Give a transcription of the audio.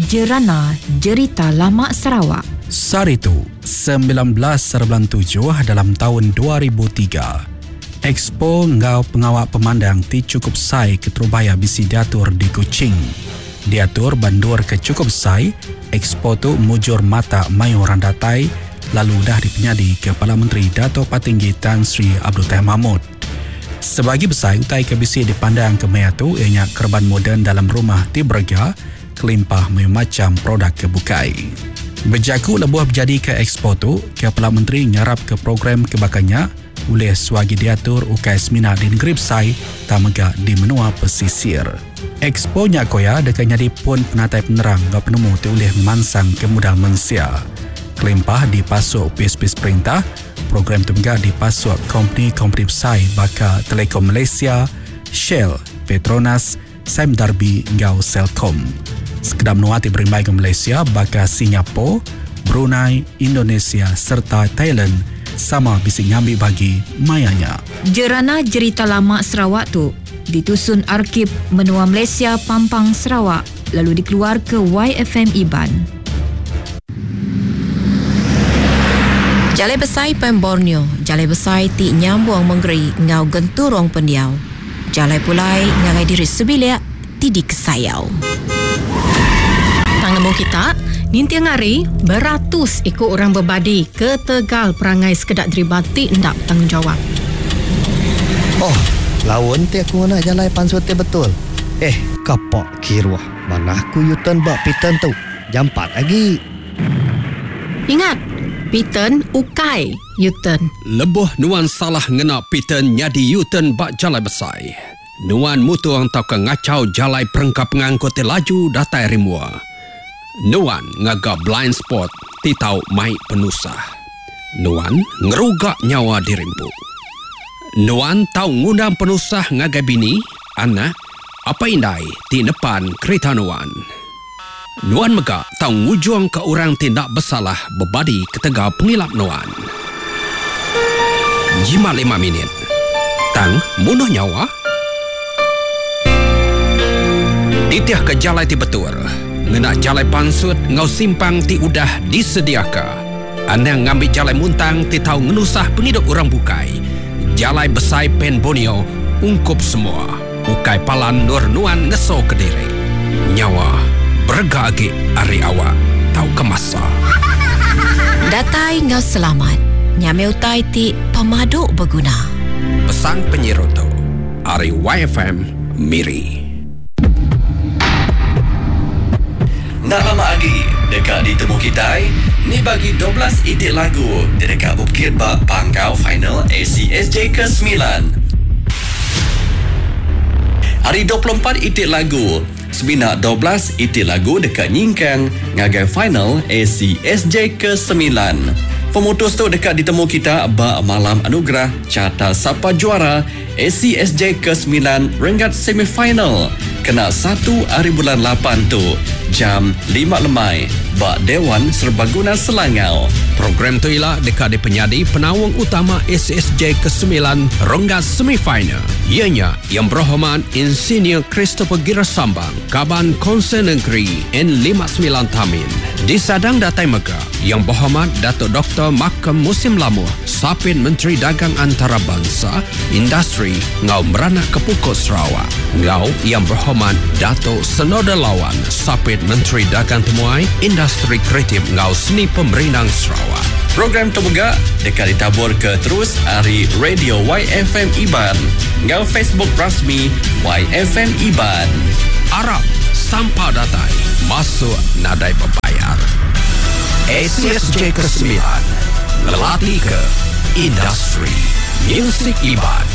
Jerana Jerita Lama Sarawak. Saritu 1997 dalam tahun 2003. Expo Ngau Pengawak Pemandang ti cukup sai ke Terubaya bisi diatur di Kuching. Diatur bandur ke cukup sai, Expo tu mujur mata mayu randatai, lalu dah dipenyadi Kepala Menteri Dato' Patinggi Tan Sri Abdul Tahir Mahmud. Sebagi besar utai ke bisi dipandang ke maya tu ianya kerban moden dalam rumah ti berga, kelimpah macam produk kebukai. Berjaku lebuh berjadi ke Expo tu, Kepala Menteri nyarap ke program kebakannya oleh swagi diatur ukai semina di negeri Besai tamega di menua pesisir. Expo nya koya dekat nyadi pun penatai penerang gak penemu tu oleh memansang ke modal mensia. Kelimpah dipasuk pis-pis perintah, program tu juga dipasuk company besar baka Telekom Malaysia, Shell, Petronas, Sime Darby ngau Celcom. Sekedar menua ti berimbai ke Malaysia baka Singapura, Brunei, Indonesia serta Thailand sama bisi ngambil bagi mayanya. Jerana Jerita Lama Sarawak tu ditusun Arkib Menua Malaysia Pampang Sarawak lalu dikeluar ke YFM Iban. Jalai Besai Pem Borneo, Jalai Besai ti nyambung menggeri ngau genturong pendiau. Jalai pulai ngagai diri sebilik ti di kesayau. Tang nemu kita, nintiang hari beratus ikut orang berbadi ke Tegal perangai sekedak deribati ndak bertanggungjawab. Oh, lawan ti aku nak jalai pansut ti betul. Kapak kiruah. Mana aku yutan bak pitan tu. Jam 4 lagi. Ingat, Piten ukai Yutan. Lebuh nuan salah ngena Piten nyadi Yutan bak Jalai Besai. Nuan mutuang tau ke ngacau jalai perengkap ngangkut laju datai rimua. Nuan ngaga blind spot ti tau mai penusah. Nuan ngerugak nyawa dirimpu. Nuan tau ngundang penusah ngagai bini, anak, apa indai ti depan kereta Nuan. Nuan megak tau ngujung ke orang tindak bersalah berbadi ketega pengilap Nuan. Jima 5 minit. Tang munuh nyawa. Titiah ke jalai ti betul. Ngena jalai pansut ngau simpang ti udah disediaka. Anang ngambil jalai muntang ti tau ngenusah penghidup orang bukai. Jalai Besai Pen Borneo ungkup semua. Ukai palan Nur Nuan ngeso ke diri. Nyawa bergagi ari awak tau kemasa. Datai ngau selamat. Nyame utai ti pemaduk berguna. Pesan penyirutu ari YFM Miri. Nak lama lagi dekat ditemu kita ni bagi 12 idik lagu dekat Bukit Bak Pangkau final ACSJ ke-9. Hari 24 idik lagu Semina 12 itik lagu dekat Nyingkang ngagai final ACSJ ke-9. Pemutus tu dekat ditemu kita bak malam anugerah carta siapa juara ACSJ ke-9 Rengat semifinal. Kena 1 hari bulan 8 tu jam 5 lemai bak Dewan Serbaguna Selangau. Program tu ialah dekat di penyadi penawang utama ACSJ ke-9 Rengat semifinal. Ianya yang berhormat Insinyur Christopher Girasambang, Kaban Konsen Negeri N59 Tamin. Di sadang datai Mega yang berhormat Datuk Dr. Makam Musim Lamuh, Sapin Menteri Dagang Antarabangsa, Industri Ngau Meranak Kepukut Sarawak. Ngau yang berhormat Datuk Senoda Lawan, Sapin Menteri Dagang Temuai, Industri Kreatif Ngau Seni Pemerintah Sarawak. Program terbegak dekat ditabur ke terus hari Radio YFM Iban. Ngau Facebook rasmi YFM Iban. Arab sampah datai masuk nadai berbayar. ACSJ ke-9 ngelatih ke Industri Music Iban.